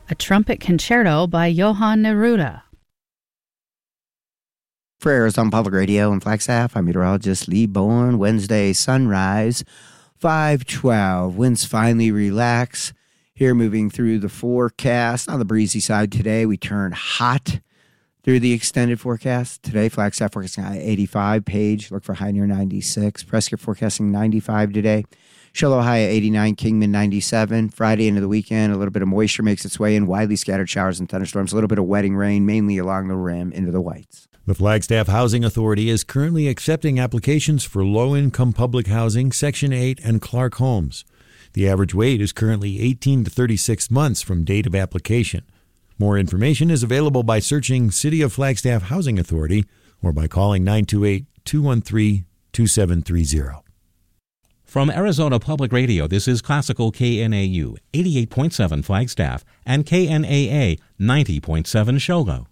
a trumpet concerto by Johann Neruda. For Arizona Public Radio and Flagstaff, I'm meteorologist Lee Bowen. Wednesday sunrise, 5:12. Winds finally relax. Here moving through the forecast. On the breezy side today, we turn hot through the extended forecast. Today, Flagstaff forecasting high 85. Page, look for high near 96. Prescott forecasting 95 today. Shiloh high at 89. Kingman 97. Friday into the weekend, a little bit of moisture makes its way in. Widely scattered showers and thunderstorms. A little bit of wetting rain, mainly along the rim into the whites. The Flagstaff Housing Authority is currently accepting applications for low-income public housing, Section 8, and Clark homes. The average wait is currently 18 to 36 months from date of application. More information is available by searching City of Flagstaff Housing Authority or by calling 928-213-2730. From Arizona Public Radio, this is Classical KNAU 88.7 Flagstaff and KNAA 90.7 Shogo.